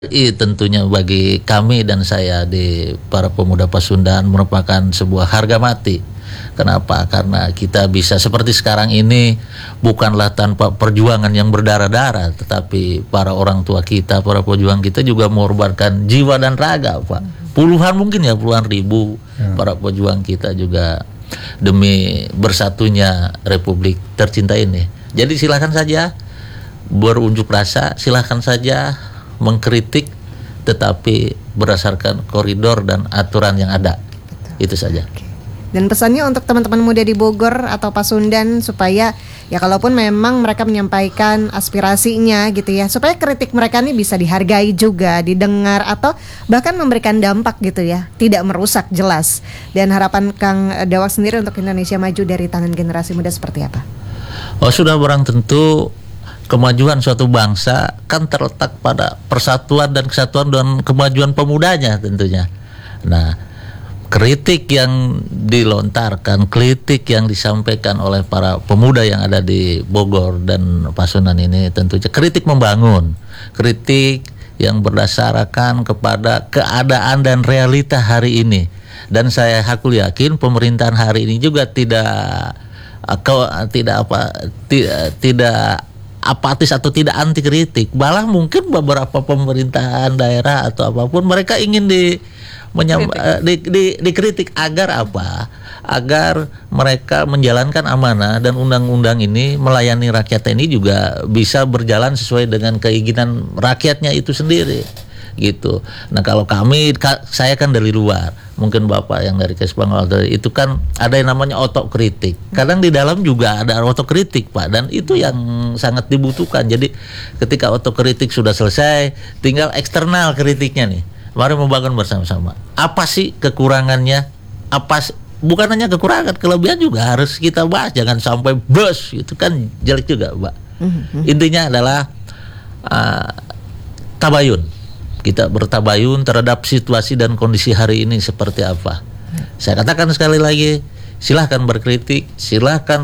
Tentunya bagi kami dan saya di para pemuda Pasundan merupakan sebuah harga mati. Kenapa? Karena kita bisa seperti sekarang ini bukanlah tanpa perjuangan yang berdarah-darah, tetapi para orang tua kita, para pejuang kita juga mengorbankan jiwa dan raga, Pak. Puluhan mungkin ya, puluhan ribu para pejuang kita juga demi bersatunya Republik tercinta ini. Jadi silakan saja berunjuk rasa, silakan saja mengkritik, tetapi berdasarkan koridor dan aturan yang ada. Betul. Itu saja. Dan pesannya untuk teman-teman muda di Bogor atau Pasundan supaya ya kalaupun memang mereka menyampaikan aspirasinya gitu ya, supaya kritik mereka ini bisa dihargai juga, didengar atau bahkan memberikan dampak gitu ya, tidak merusak jelas. Dan harapan Kang Dawak sendiri untuk Indonesia maju dari tangan generasi muda seperti apa? Sudah barang tentu kemajuan suatu bangsa kan terletak pada persatuan dan kesatuan dan kemajuan pemudanya tentunya. Nah, kritik yang dilontarkan, kritik yang disampaikan oleh para pemuda yang ada di Bogor dan Pasundan ini tentunya kritik membangun, kritik yang berdasarkan kepada keadaan dan realita hari ini. Dan saya hakul yakin pemerintahan hari ini juga tidak apatis atau tidak anti kritik. Malah mungkin beberapa pemerintahan daerah atau apapun mereka ingin dikritik agar apa? Agar mereka menjalankan amanah dan undang-undang ini melayani rakyat ini juga bisa berjalan sesuai dengan keinginan rakyatnya itu sendiri. Gitu. Nah kalau saya kan dari luar, mungkin Bapak yang dari Kesbangwal itu kan ada yang namanya otokritik. Kadang di dalam juga ada otokritik, Pak, dan itu yang sangat dibutuhkan. Jadi ketika otokritik sudah selesai, tinggal eksternal kritiknya nih. Mari membangun bersama-sama. Apa sih kekurangannya? Bukan hanya kekurangan, kelebihan juga harus kita bahas. Jangan sampai bos, itu kan jelek juga, Pak. Intinya adalah tabayun. Kita bertabayun terhadap situasi dan kondisi hari ini seperti apa. Saya katakan sekali lagi, silahkan berkritik, silahkan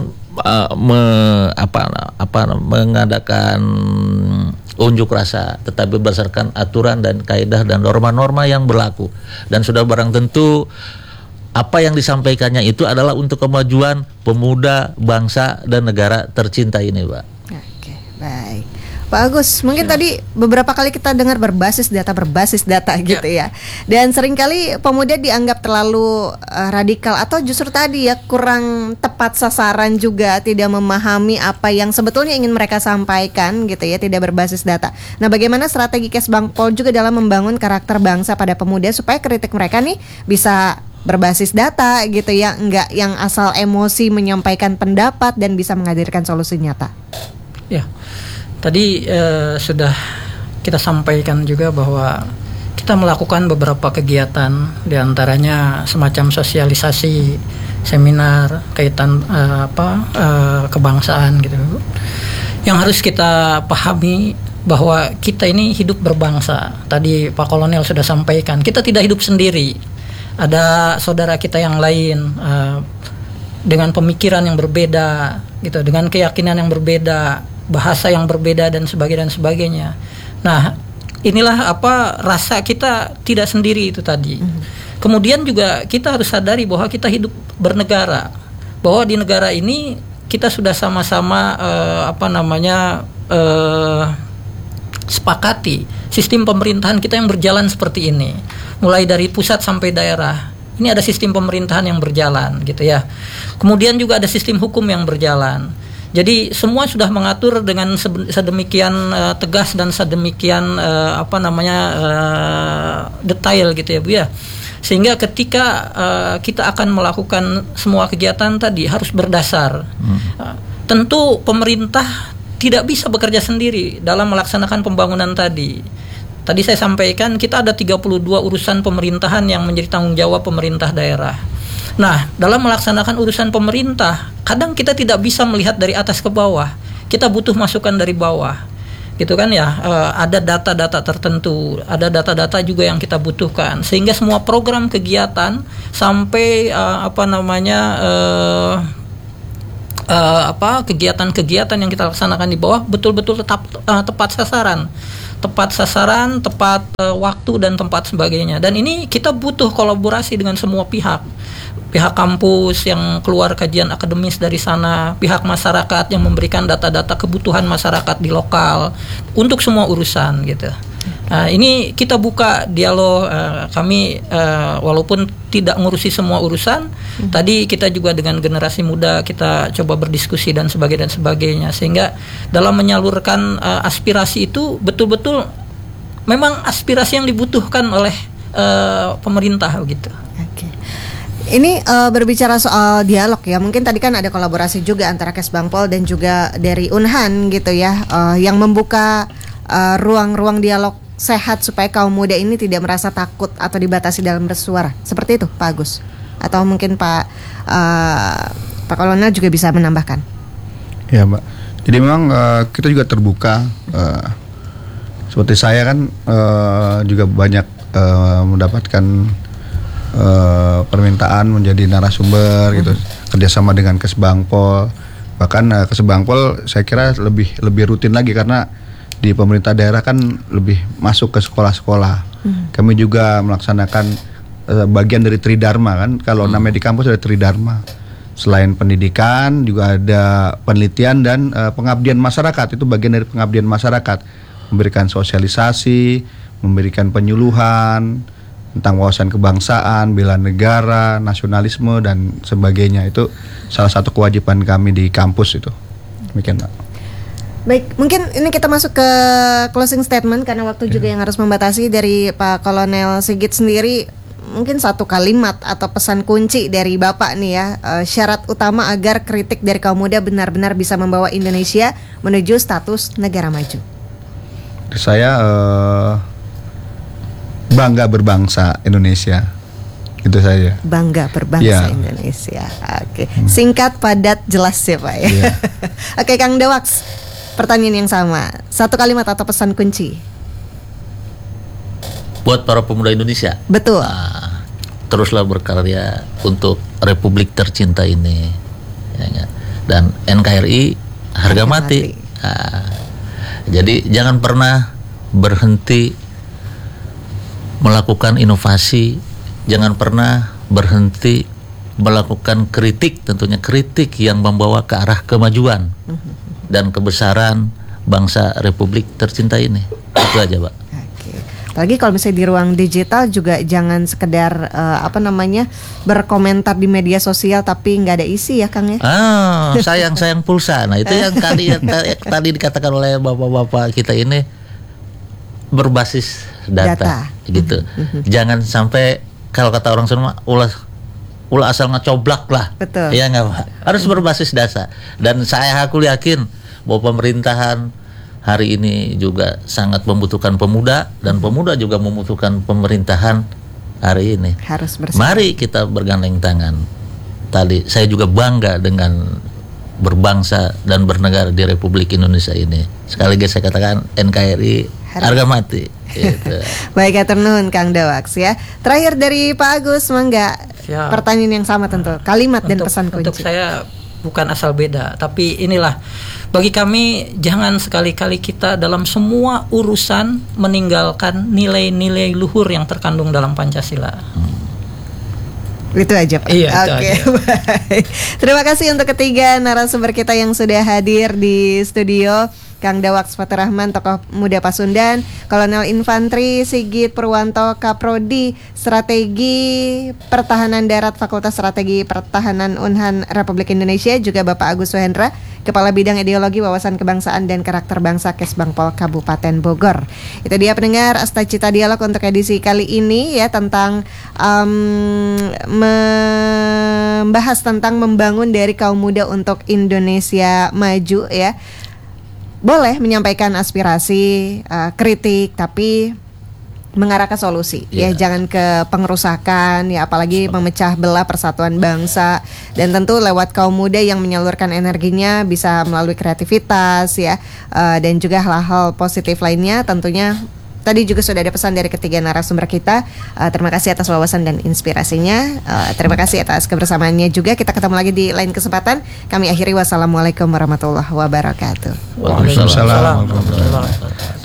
mengadakan unjuk rasa, tetapi berdasarkan aturan dan kaidah dan norma-norma yang berlaku. Dan sudah barang tentu apa yang disampaikannya itu adalah untuk kemajuan pemuda, bangsa dan negara tercinta ini, Pak. Oke, baik. Pak Agus, mungkin tadi beberapa kali kita dengar berbasis data gitu ya. Dan seringkali pemuda dianggap terlalu radikal atau justru tadi ya kurang tepat sasaran juga, tidak memahami apa yang sebetulnya ingin mereka sampaikan gitu ya, tidak berbasis data. Nah, bagaimana strategi Kesbangpol juga dalam membangun karakter bangsa pada pemuda supaya kritik mereka nih bisa berbasis data gitu ya, enggak yang asal emosi menyampaikan pendapat dan bisa menghadirkan solusi nyata. Ya. Tadi sudah kita sampaikan juga bahwa kita melakukan beberapa kegiatan, diantaranya semacam sosialisasi, seminar kaitan kebangsaan gitu. Yang harus kita pahami bahwa kita ini hidup berbangsa. Tadi Pak Kolonel sudah sampaikan, kita tidak hidup sendiri. Ada saudara kita yang lain dengan pemikiran yang berbeda, gitu, dengan keyakinan yang berbeda, bahasa yang berbeda dan sebagainya. Nah, inilah rasa kita tidak sendiri itu tadi. Kemudian juga kita harus sadari bahwa kita hidup bernegara, bahwa di negara ini kita sudah sama-sama sepakati sistem pemerintahan kita yang berjalan seperti ini, mulai dari pusat sampai daerah. Ini ada sistem pemerintahan yang berjalan, gitu ya. Kemudian juga ada sistem hukum yang berjalan. Jadi semua sudah mengatur dengan sedemikian tegas dan sedemikian detail gitu ya, Bu ya. Sehingga ketika kita akan melakukan semua kegiatan tadi harus berdasar. Tentu pemerintah tidak bisa bekerja sendiri dalam melaksanakan pembangunan tadi. Tadi saya sampaikan kita ada 32 urusan pemerintahan yang menjadi tanggung jawab pemerintah daerah. Nah, dalam melaksanakan urusan pemerintah, kadang kita tidak bisa melihat dari atas ke bawah. Kita butuh masukan dari bawah. Gitu kan ya, ada data-data tertentu, ada data-data juga yang kita butuhkan. Sehingga semua program kegiatan sampai kegiatan-kegiatan yang kita laksanakan di bawah betul-betul tepat sasaran. tepat sasaran, tepat waktu dan tempat sebagainya. Dan ini kita butuh kolaborasi dengan semua pihak. Pihak kampus yang keluar kajian akademis dari sana, pihak masyarakat yang memberikan data-data kebutuhan masyarakat di lokal untuk semua urusan gitu. Ini kita buka dialog, kami walaupun tidak ngurusi semua urusan, tadi kita juga dengan generasi muda kita coba berdiskusi dan sebagainya, sehingga dalam menyalurkan aspirasi itu betul-betul memang aspirasi yang dibutuhkan oleh pemerintah gitu. Oke. Ini berbicara soal dialog ya, mungkin tadi kan ada kolaborasi juga antara Kesbangpol dan juga dari Unhan gitu ya, yang membuka ruang-ruang dialog sehat supaya kaum muda ini tidak merasa takut atau dibatasi dalam bersuara. Seperti itu Pak Agus. Atau mungkin Pak Kolonel juga bisa menambahkan. Ya Mbak, jadi memang kita juga terbuka. Seperti saya kan juga banyak mendapatkan permintaan menjadi narasumber gitu, kerjasama dengan Kesbangpol. Bahkan Kesbangpol saya kira lebih rutin lagi karena di pemerintah daerah kan lebih masuk ke sekolah-sekolah. Kami juga melaksanakan bagian dari Tridharma kan. Kalau namanya di kampus ada Tridharma. Selain pendidikan juga ada penelitian dan pengabdian masyarakat. Itu bagian dari pengabdian masyarakat. Memberikan sosialisasi, memberikan penyuluhan tentang wawasan kebangsaan, bela negara, nasionalisme dan sebagainya. Itu salah satu kewajiban kami di kampus itu. Demikian Pak. Baik, mungkin ini kita masuk ke closing statement karena waktu juga yang harus membatasi. Dari Pak Kolonel Sigit sendiri, mungkin satu kalimat atau pesan kunci dari Bapak nih ya, syarat utama agar kritik dari kaum muda benar-benar bisa membawa Indonesia menuju status negara maju. Saya bangga berbangsa Indonesia, itu saja. Bangga berbangsa Indonesia. Oke, singkat, padat, jelas ya Pak ya. Oke, Kang Dewaks, pertanyaan yang sama, satu kalimat atau pesan kunci buat para pemuda Indonesia. Betul. Teruslah berkarya untuk Republik tercinta ini, ya, dan NKRI harga mati. Jadi jangan pernah berhenti melakukan inovasi, jangan pernah berhenti melakukan kritik, tentunya kritik yang membawa ke arah kemajuan dan kebesaran bangsa Republik tercinta ini. Itu aja Pak. Oke. Apalagi kalau misalnya di ruang digital juga jangan sekedar berkomentar di media sosial tapi nggak ada isi ya Kang ya. Sayang pulsa. Nah itu yang tadi dikatakan oleh bapak-bapak kita ini, berbasis data. Gitu. Jangan sampai kalau kata orang semua ulah asal ngecoblak lah. Betul. Ya nggak Pak. Harus berbasis data. Dan aku yakin bahwa pemerintahan hari ini juga sangat membutuhkan pemuda, dan pemuda juga membutuhkan pemerintahan hari ini. Harus bersama. Mari kita bergandeng tangan. Tadi saya juga bangga dengan berbangsa dan bernegara di Republik Indonesia ini. Sekali lagi saya katakan NKRI harga mati. Gitu. Baik, atur nuhun Kang Dewaks ya. Terakhir dari Pak Agus, mangga. Pertanyaan yang sama tentu, kalimat dan pesan kunci. Untuk saya bukan asal beda, tapi inilah bagi kami, jangan sekali-kali kita dalam semua urusan meninggalkan nilai-nilai luhur yang terkandung dalam Pancasila. Itu aja Pak. Iya, Oke. Baik. Terima kasih untuk ketiga narasumber kita yang sudah hadir di studio. Kang Dewaks Fatur Rahman, tokoh muda Pasundan, Kolonel Infantri Sigit Purwanto, Kaprodi Strategi Pertahanan Darat Fakultas Strategi Pertahanan Unhan Republik Indonesia, juga Bapak Agus Suhendra, Kepala Bidang Ideologi Wawasan Kebangsaan dan Karakter Bangsa Kesbangpol Kabupaten Bogor. Itu dia pendengar Asta Cita Dialog untuk edisi kali ini ya, tentang membahas tentang membangun dari kaum muda untuk Indonesia maju ya. Boleh menyampaikan aspirasi, kritik, tapi mengarah ke solusi ya, jangan ke pengerusakan ya, apalagi memecah belah persatuan bangsa. Dan tentu lewat kaum muda yang menyalurkan energinya bisa melalui kreativitas ya, dan juga hal-hal positif lainnya. Tentunya tadi juga sudah ada pesan dari ketiga narasumber kita. Terima kasih atas wawasan dan inspirasinya. Terima kasih atas kebersamaannya juga. Kita ketemu lagi di lain kesempatan. Kami akhiri, wassalamualaikum warahmatullahi wabarakatuh. Waalaikumsalam warahmatullahi wabarakatuh.